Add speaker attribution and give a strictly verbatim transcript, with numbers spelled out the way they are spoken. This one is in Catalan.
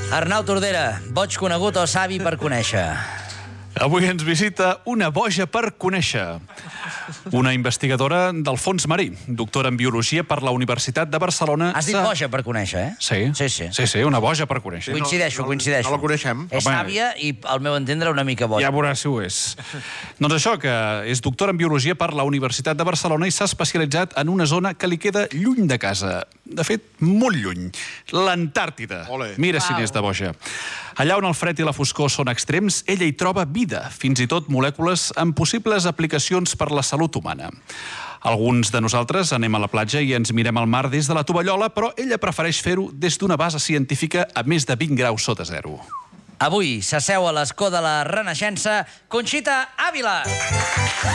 Speaker 1: Arnau Tordera, boig conegut o savi per conèixer?
Speaker 2: Avui ens visita una boja per conèixer. Una investigadora del fons marí, doctora en Biologia per la Universitat de Barcelona.
Speaker 1: Has dit boja per conèixer, eh?
Speaker 2: Sí,
Speaker 1: sí, sí.
Speaker 2: sí, sí, una boja per conèixer.
Speaker 1: Coincideixo, coincideixo.
Speaker 3: No la coneixem.
Speaker 1: És sàvia i, al meu entendre, una mica boja.
Speaker 2: Ja veuràs si ho és. Doncs això, que és doctora en Biologia per la Universitat de Barcelona i s'ha especialitzat en una zona que li queda lluny de casa. De fet, molt lluny. L'Antàrtida. Mira si n'és de boja. Allà on el fred i la foscor són extrems, ella hi troba vida, fins i tot molècules amb possibles aplicacions per la salut humana. Alguns de nosaltres anem a la platja i ens mirem al mar des de la tovallola, però ella prefereix fer-ho des d'una base científica a més de vint graus sota zero.
Speaker 1: Avui s'asseu a l'escó de la Renaixença Conxita Ávila.